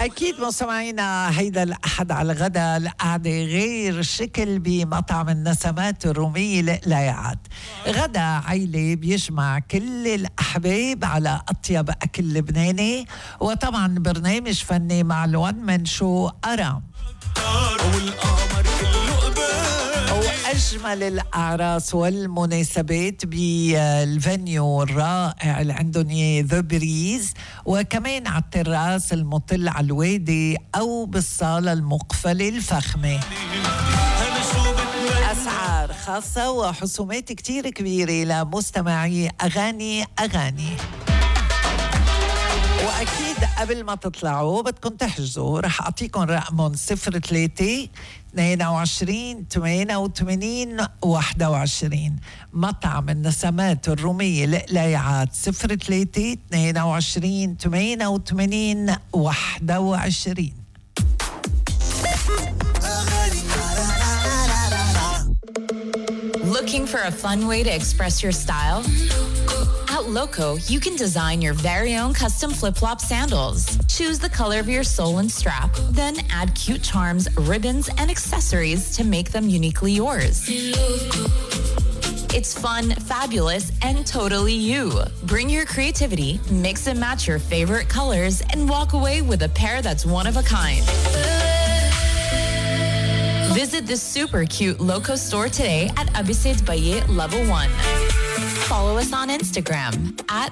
أكيد مستمعينا، هيدا الأحد على الغداء القعدة غير شكل بمطعم النسمات الرومية لقلايعات. غدا عيلة بيجمع كل الأحباب على أطيب أكل لبناني، وطبعا برنامج فني مع الون من شو أرام وأجمل الأعراس والمناسبات بالفنيو الرائع اللي عندهم ذا بريز، وكمان على التراس المطل على الوادي أو بالصالة المقفلة الفخمة. أسعار خاصة وحسومات كتير كبيرة لمستمعي أغاني. وأكيد قبل ما تطلعوا بدكم تحجزوا، رح أعطيكم رقمهم 03 22 88 21. مطعم النسمات الرومية لقلايعات 03 22 88 21. Looking for a fun way to express your style? At Loco, you can design your very own custom flip-flop sandals. Choose the color of your sole and strap, then add cute charms, ribbons, and accessories to make them uniquely yours. It's fun, fabulous, and totally you. Bring your creativity, mix and match your favorite colors, and walk away with a pair that's one of a kind. Visit the super cute Loco store today at Abisid Baye Level 1. Follow us on Instagram at